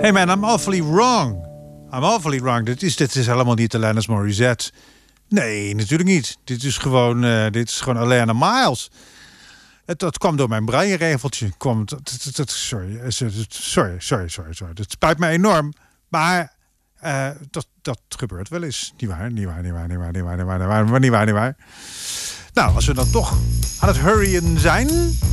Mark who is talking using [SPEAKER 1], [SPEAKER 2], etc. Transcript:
[SPEAKER 1] Hey man, I'm awfully wrong. I'm awfully wrong. Dit is helemaal niet Alanis Morissette. Nee, natuurlijk niet. Dit is gewoon Alana Miles. Dat kwam door mijn braille-regeltje. Sorry. Dat spijt me enorm. Maar dat gebeurt wel eens. Niet waar. Nou, als we dan toch aan het hurryen zijn...